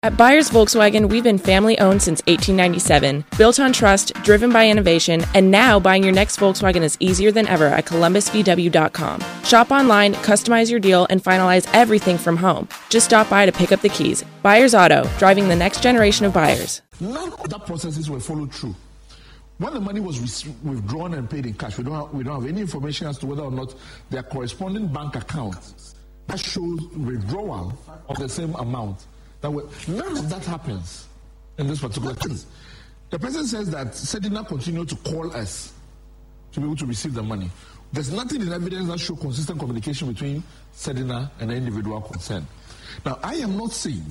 At Byers Volkswagen, we've been family-owned since 1897, built on trust, driven by innovation, and now buying your next Volkswagen is easier than ever at columbusvw.com. Shop online, customize your deal, and finalize everything from home. Just stop by to pick up the keys. Byers Auto, driving the next generation of buyers. None of that processes were followed through. When the money was withdrawn and paid in cash, we don't have any information as to whether or not their corresponding bank account that shows withdrawal of the same amount. None of that happens in this particular case. The person says that Sedina continued to call us to be able to receive the money. There's nothing in evidence that shows consistent communication between Sedina and the individual concerned. Now, I am not saying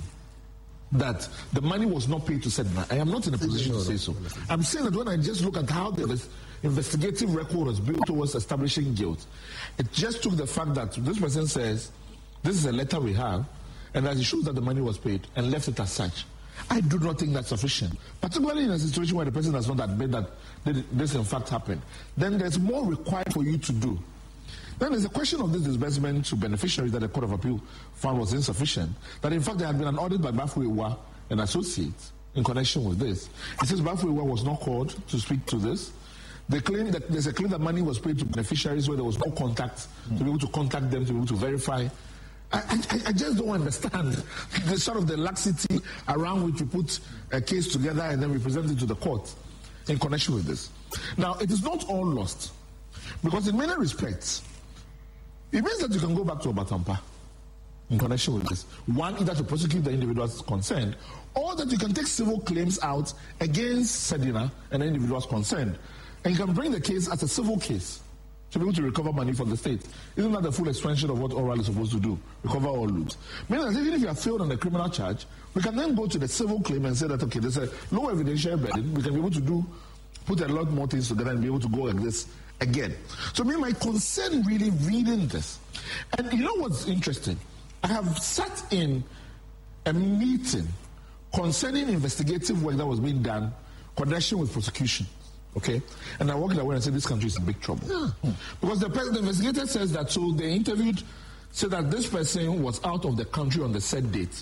that the money was not paid to Sedina. I am not in a position to say so. I'm saying that when I just look at how the investigative record was built towards establishing guilt, it just took the fact that this person says, this is a letter we have, and that it shows that the money was paid, and left it as such. I do not think that's sufficient, particularly in a situation where the person does not admit that this in fact happened. Then there's more required for you to do. Then there's a question of this disbursement to beneficiaries that the Court of Appeal found was insufficient, that in fact there had been an audit by Bafuewa and Associates in connection with this. It says Bafuewa was not called to speak to this. They claim that there's a claim that money was paid to beneficiaries where there was no contact to be able to contact them, to be able to verify. I just don't understand the sort of the laxity around which we put a case together and then we present it to the court in connection with this. Now, it is not all lost, because in many respects, it means that you can go back to Obatampa in connection with this. One, either to prosecute the individuals concerned, or that you can take civil claims out against Sedina and the individuals concerned, and you can bring the case as a civil case to be able to recover money from the state. Isn't that the full extension of what oral is supposed to do? Recover all loops. Meaning that even if you have failed on the criminal charge, we can then go to the civil claim and say that, okay, there's a low evidentiary burden. We can be able to put a lot more things together and be able to go like this again. So my concern really reading this, and you know what's interesting? I have sat in a meeting concerning investigative work that was being done in connection with prosecution. Okay, and I walked away and said this country is in big trouble. Because the investigator says that, so they interviewed, said that this person was out of the country on the said date.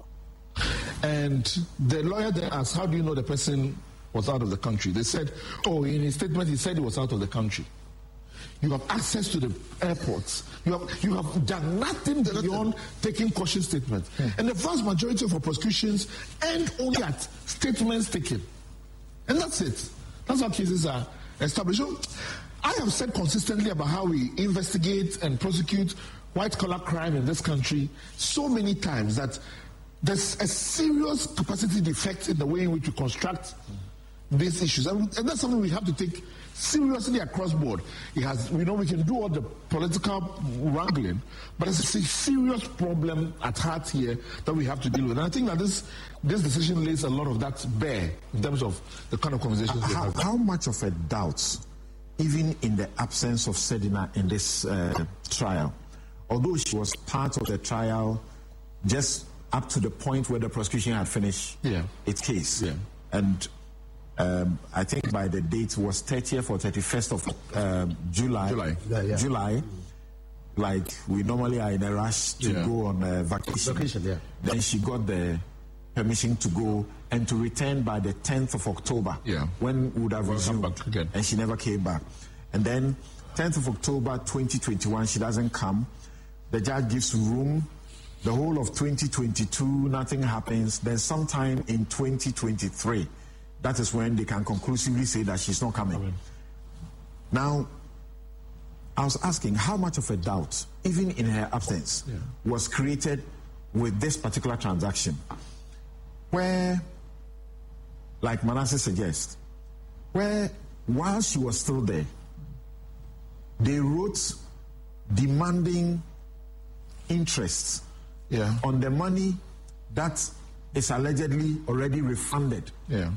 And the lawyer then asked, how do you know the person was out of the country? They said, oh, in his statement he said he was out of the country. You have access to the airports. You have done nothing beyond taking cautious statements. And the vast majority of our prosecutions end only at statements taken. And that's it. That's how cases are established. So I have said consistently about how we investigate and prosecute white-collar crime in this country so many times that there's a serious capacity defect in the way in which we construct these issues. And that's something we have to take seriously across board. We can do all the political wrangling, but it's a serious problem at heart here that we have to deal with. And I think that this decision lays a lot of that bare in terms of the kind of conversations we have. How much of a doubt, even in the absence of Sedina in this trial, although she was part of the trial just up to the point where the prosecution had finished its case, and I think by the date was 30th or 31st of July. July. Like we normally are in a rush to go on vacation. Then she got the permission to go and to return by the 10th of October. When we would have resumed, and she never came back. And then 10th of October 2021, she doesn't come. The judge gives room. The whole of 2022, nothing happens. Then sometime in 2023. That is when they can conclusively say that she's not coming. Now, I was asking how much of a doubt, even in her absence, was created with this particular transaction, where, like Manasseh suggests, where while she was still there, they wrote demanding interest on the money that is allegedly already refunded.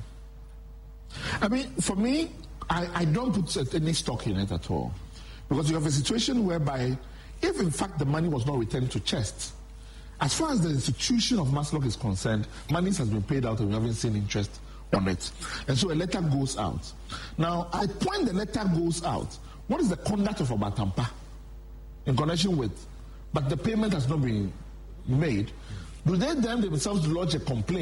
I mean, for me, I don't put any stock in it at all. Because you have a situation whereby, if in fact the money was not returned to chest, as far as the institution of Maslock is concerned, money has been paid out and we haven't seen interest on it. And so a letter goes out. Now, at the point the letter goes out, what is the conduct of Obatampa in connection with, but the payment has not been made? Do they then themselves lodge a complaint